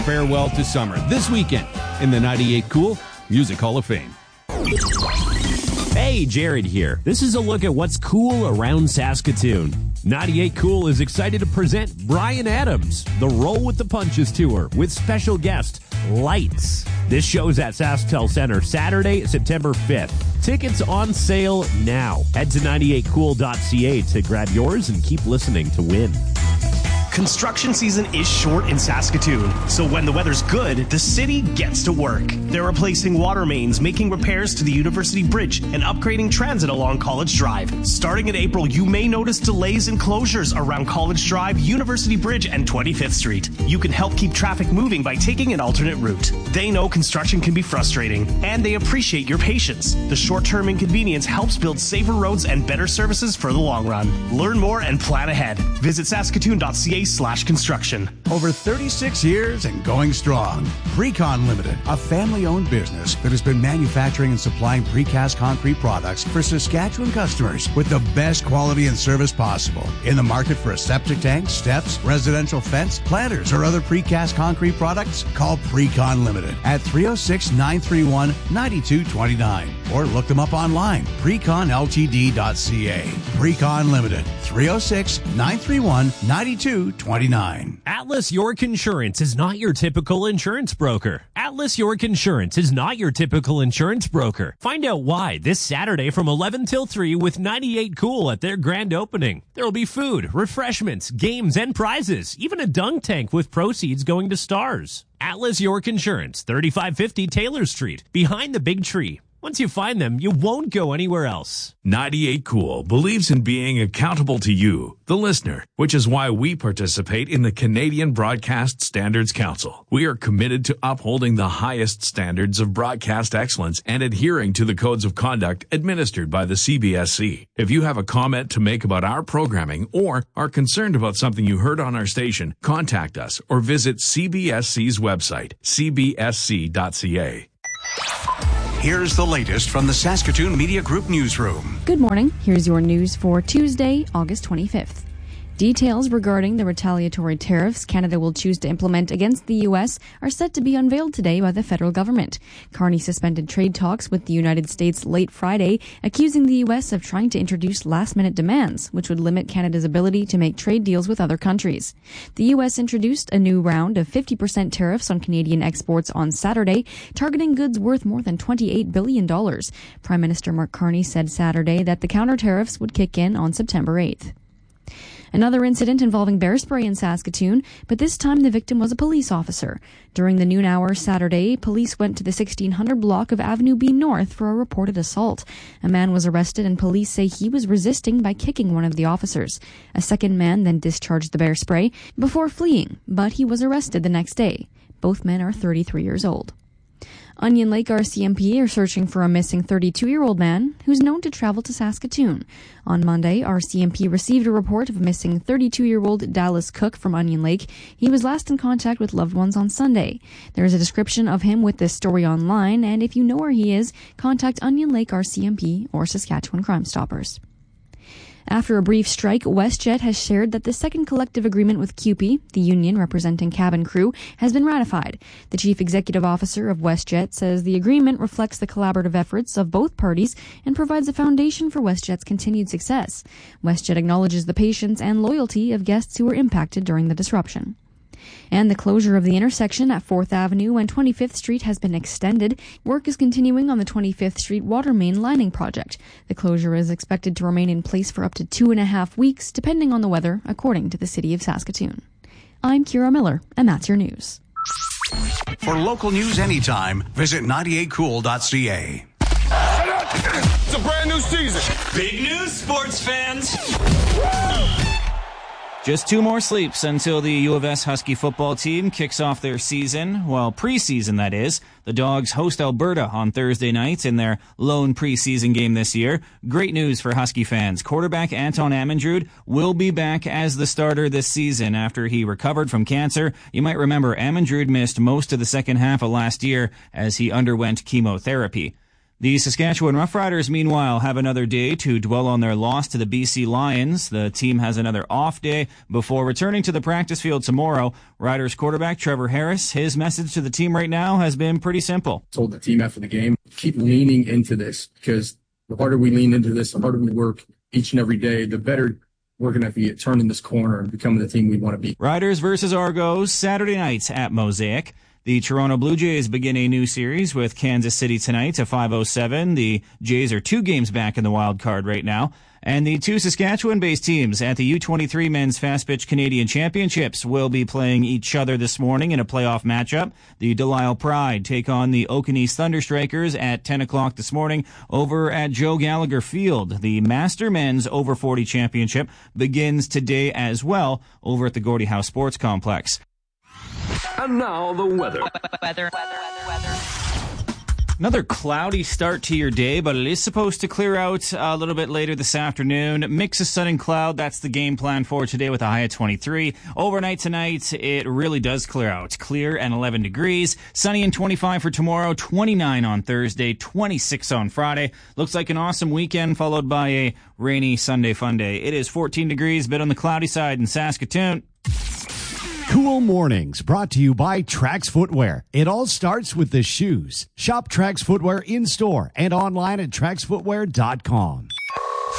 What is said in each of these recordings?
farewell to summer this weekend in the 98 Cool Music Hall of Fame. Hey, Jared here. This is a look at what's cool around Saskatoon. 98 Cool is excited to present Bryan Adams, the Roll with the Punches Tour, with special guest Lights. This show's at SaskTel Center Saturday, September 5th. Tickets on sale now. Head to 98cool.ca to grab yours and keep listening to win. Construction season is short in Saskatoon, so when the weather's good, the city gets to work. They're replacing water mains, making repairs to the University Bridge, and upgrading transit along College Drive. Starting in April, you may notice delays and closures around College Drive, University Bridge, and 25th Street. You can help keep traffic moving by taking an alternate route. They know construction can be frustrating, and they appreciate your patience. The short-term inconvenience helps build safer roads and better services for the long run. Learn more and plan ahead. Visit saskatoon.ca/construction. Over 36 years and going strong. Precon Limited, a family-owned business that has been manufacturing and supplying precast concrete products for Saskatchewan customers with the best quality and service possible. In the market for a septic tank, steps, residential fence, planters, or other precast concrete products? Call Precon Limited at 306-931-9229 or look them up online, preconltd.ca. Precon Limited, 306-931-9229. Atlas York Insurance is not your typical insurance broker. Atlas York Insurance is not your typical insurance broker. Find out why this Saturday from 11 till 3 with 98 Cool at their grand opening. There will be food, refreshments, games, and prizes, even a dunk tank with proceeds going to stars. Atlas York Insurance, 3550 Taylor Street, behind the big tree. Once you find them, you won't go anywhere else. 98 Cool believes in being accountable to you, the listener, which is why we participate in the Canadian Broadcast Standards Council. We are committed to upholding the highest standards of broadcast excellence and adhering to the codes of conduct administered by the CBSC. If you have a comment to make about our programming or are concerned about something you heard on our station, contact us or visit CBSC's website, cbsc.ca. Here's the latest from the Saskatoon Media Group newsroom. Good morning. Here's your news for Tuesday, August 25th. Details regarding the retaliatory tariffs Canada will choose to implement against the U.S. are set to be unveiled today by the federal government. Carney suspended trade talks with the United States late Friday, accusing the U.S. of trying to introduce last-minute demands, which would limit Canada's ability to make trade deals with other countries. The U.S. introduced a new round of 50% tariffs on Canadian exports on Saturday, targeting goods worth more than $28 billion. Prime Minister Mark Carney said Saturday that the counter-tariffs would kick in on September 8th. Another incident involving bear spray in Saskatoon, but this time the victim was a police officer. During the noon hour Saturday, police went to the 1600 block of Avenue B North for a reported assault. A man was arrested and police say he was resisting by kicking one of the officers. A second man then discharged the bear spray before fleeing, but he was arrested the next day. Both men are 33 years old. Onion Lake RCMP are searching for a missing 32-year-old man who's known to travel to Saskatoon. On Monday, RCMP received a report of a missing 32-year-old Dallas Cook from Onion Lake. He was last in contact with loved ones on Sunday. There is a description of him with this story online, and if you know where he is, contact Onion Lake RCMP or Saskatchewan Crime Stoppers. After a brief strike, WestJet has shared that the second collective agreement with CUPE, the union representing cabin crew, has been ratified. The chief executive officer of WestJet says the agreement reflects the collaborative efforts of both parties and provides a foundation for WestJet's continued success. WestJet acknowledges the patience and loyalty of guests who were impacted during the disruption. And the closure of the intersection at 4th Avenue and 25th Street has been extended. Work is continuing on the 25th Street water main lining project. The closure is expected to remain in place for up to 2.5 weeks, depending on the weather, according to the City of Saskatoon. I'm Kira Miller, and that's your news. For local news anytime, visit 98cool.ca. It's a brand new season. Big news, sports fans. Just 2 more sleeps until the U of S Husky football team kicks off their season. Well, preseason, that is. The Dogs host Alberta on Thursday night in their lone preseason game this year. Great news for Husky fans. Quarterback Anton Amendrud will be back as the starter this season after he recovered from cancer. You might remember Amendrud missed most of the second half of last year as he underwent chemotherapy. The Saskatchewan Roughriders, meanwhile, have another day to dwell on their loss to the BC Lions. The team has another off day before returning to the practice field tomorrow. Riders quarterback Trevor Harris, his message to the team right now has been pretty simple. Told the team after the game, keep leaning into this, because the harder we lean into this, the harder we work each and every day, the better we're going to be at turning this corner and becoming the team we want to be. Riders versus Argos, Saturday night at Mosaic. The Toronto Blue Jays begin a new series with Kansas City tonight at 5:07. The Jays are 2 games back in the wild card right now. And the 2 Saskatchewan-based teams at the U23 Men's Fast Pitch Canadian Championships will be playing each other this morning in a playoff matchup. The Delisle Pride take on the Oaken East Thunderstrikers at 10 o'clock this morning over at Joe Gallagher Field. The Master Men's Over 40 Championship begins today as well over at the Gordie Howe Sports Complex. And now the weather. Another cloudy start to your day, but it is supposed to clear out a little bit later this afternoon. Mix of sun and cloud, that's the game plan for today with a high of 23. Overnight tonight, it really does clear out. Clear and 11 degrees. Sunny and 25 for tomorrow, 29 on Thursday, 26 on Friday. Looks like an awesome weekend followed by a rainy Sunday fun day. It is 14 degrees, bit on the cloudy side in Saskatoon. Cool Mornings, brought to you by Trax Footwear. It all starts with the shoes. Shop Trax Footwear in-store and online at traxfootwear.com.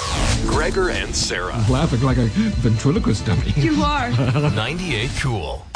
Gregor and Sarah. I'm laughing like a ventriloquist dummy. You are. 98 Cool.